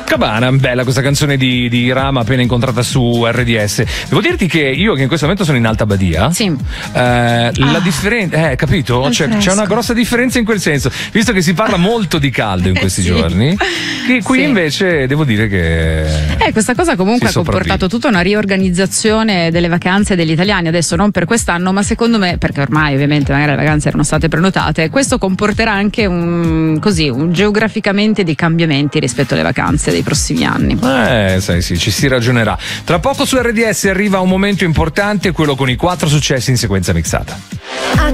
Cabana, bella questa canzone di Rama appena incontrata su RDS. Devo dirti che io, che in questo momento sono in Alta Badia, sì. La differenza, capito? C'è una grossa differenza in quel senso, visto che si parla molto di caldo in questi giorni. Che qui invece devo dire che questa cosa comunque ha comportato tutta una riorganizzazione delle vacanze degli italiani. Adesso non per quest'anno, ma secondo me, perché ormai ovviamente magari le vacanze erano state prenotate, questo comporterà anche un geograficamente dei cambiamenti rispetto alle vacanze dei prossimi anni. Sì, ci si ragionerà. Tra poco su RDS arriva un momento importante, quello con i 4 successi in sequenza mixata.